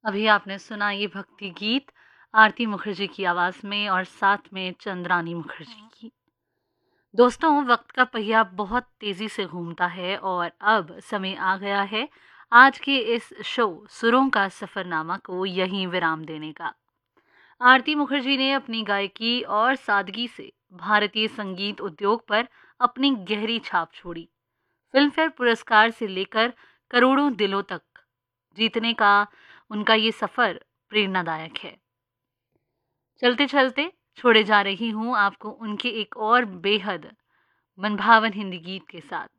अभी आपने सुना ये भक्ति गीत आरती मुखर्जी की आवाज में और साथ में चंद्रानी मुखर्जी की। दोस्तों, वक्त का पहिया बहुत तेजी से घूमता है और अब समय आ गया है आज के इस शो सुरों का सफरनामा को यहीं विराम देने का। आरती मुखर्जी ने अपनी गायकी और सादगी से भारतीय संगीत उद्योग पर अपनी गहरी छाप छोड़ी। फिल्मफेयर पुरस्कार से लेकर करोड़ों दिलों तक जीतने का उनका ये सफर प्रेरणादायक है। चलते चलते छोड़े जा रही हूँ आपको उनके एक और बेहद मनभावन हिंदी गीत के साथ।